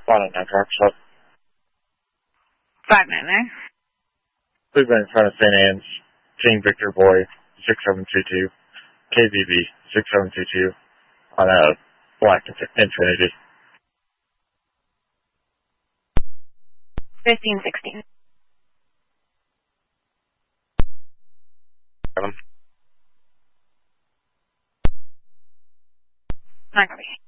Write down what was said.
109 Park Shop. 599. We've been in front of St. Anne's, King Victor Boy, 6722, KBB, 6722, on a black Infiniti. 1516. 7. 9 copy.